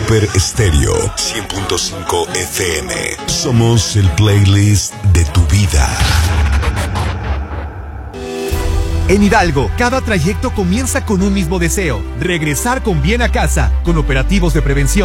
Super Estéreo 100.5 FM. Somos el playlist de tu vida. En Hidalgo, cada trayecto comienza con un mismo deseo: regresar con bien a casa, con operativos de prevención